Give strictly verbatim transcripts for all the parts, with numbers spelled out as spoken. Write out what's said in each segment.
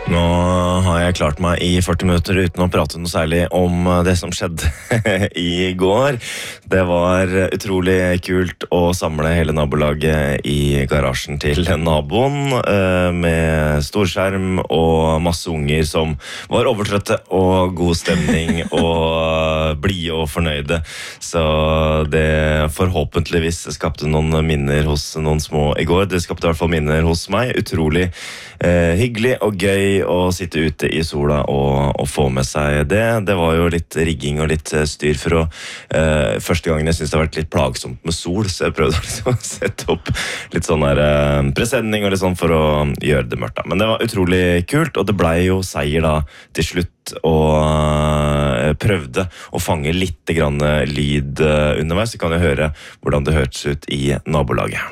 Nå har jeg klart meg i førti minutter uten å prate noe særlig om det som skjedde i går. Det var utrolig kult å samle hele nabolaget i garasjen til naboen med storskjerm og masse unger som var overtrøtte og god stemning og blide og fornøyde. Så det forhåpentligvis skapte noen minner hos noen små i går. Det skapte i hvert fall minner hos meg. Utrolig eh, hyggelig og gøy å sitte ute i sola og, og få med seg det. Det var jo litt rigging og litt styr for å eh, første gangen jeg synes det har vært litt plagsomt med sol, så jeg prøvde liksom å sette opp litt sånn der eh, presenning og litt sånn for å gjøre det mørkt da. Men det var utrolig kult, og det ble jo seier da til slutt, og eh, prøvde å fange litt grann lyd eh, underveis, så kan jeg høre hvordan det hørtes ut i nabolaget.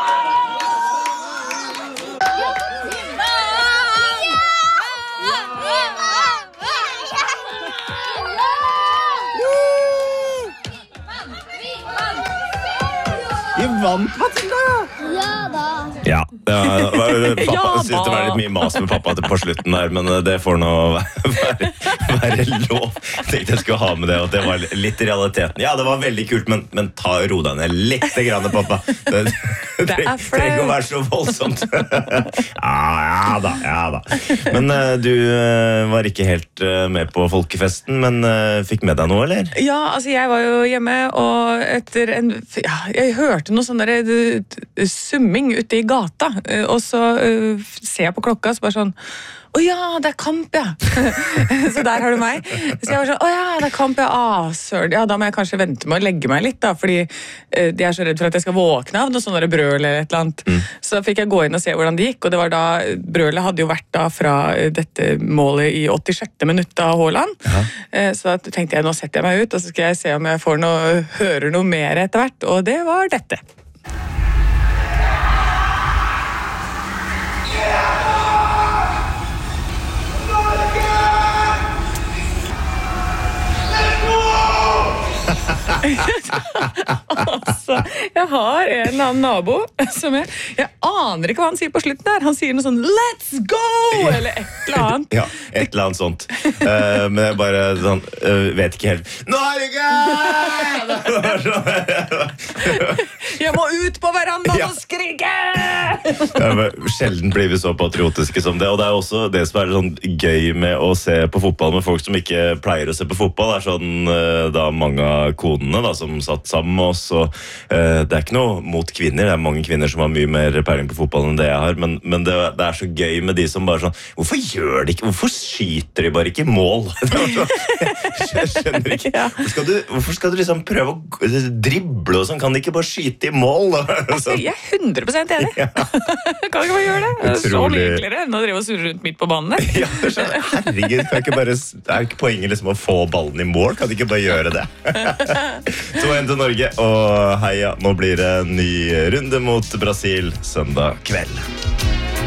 Vi vant, Matilda! Ja da. Ja, ja pappa ja, synes det var litt mye mas med pappa på slutten der, men det får nå være, være lov. Jeg tenkte jeg skulle ha med det, og det var litt i realiteten. Ja, det var veldig kult, men, men ta ro deg ned litt grann, pappa. Det, det, det trenger å være så voldsomt. Ja, ja da, ja da. Men du var ikke helt med på folkefesten, men fikk med deg noe, eller? Ja, altså jeg var jo hjemme, og etter en... Ja, jeg hørte noe sånn der summing ute i gata, og så uh, ser jeg på klokka, så bare sånn, å ja, det er kamp, ja. Så der har du meg. Så jeg var sånn, å ja, det er kamp, ja, ah, søren. Ja, da må jeg kanskje vente med å legge meg litt, da, fordi uh, de er så redd for at jeg skal våkne av noe sånn der brøl eller et eller annet. Mm. Så fikk jeg gå inn og se hvordan det gikk, og det var da, brølet hadde jo vært da fra dette målet i åttisjette minutt av Haaland. Uh, så da tenkte jeg, nå setter jeg meg ut, og så skal jeg se om jeg får noe, hører noe mer etter hvert, og det var dette. Altså, jeg har en eller annen nabo som jeg, jeg aner ikke hva han sier på slutten der. Han sier noe sånn, let's go! Eller et eller annet. Ja, et eller annet sånt. uh, Men jeg bare sånn, uh, vet ikke helt. Norge! Jeg må ut på verandaen ja. Og skrike! Ja, sjelden blir vi så patriotiske som det. Og det er også det som er sånn gøy med å se på fotball med folk som ikke pleier å se på fotball. Det er sånn uh, da mange av konene da, som satt sammen med oss, og uh, det er ikke noe mot kvinner, det er mange kvinner som har mye mer peiling på fotball enn det jeg har, men, men det, det er så gøy med de som bare sånn, hvorfor gjør de ikke, hvorfor skyter de bare ikke i mål? Jeg skjønner ikke, hvorfor skal, du, hvorfor skal du liksom prøve å drible og sånn, kan de ikke bare skyte i mål? Altså, jeg er hundre prosent enig. Ja. Kan du ikke bare gjøre det? Det er så mye hyggeligere enn å drive og surre rundt midt på banen der. Ja, herregud, kan ikke bare, det er ikke poenget liksom å få ballen i mål, kan de ikke bare gjøre det? Så en til Norge, og heia, nå blir det en ny runde mot Brasil søndag kveld.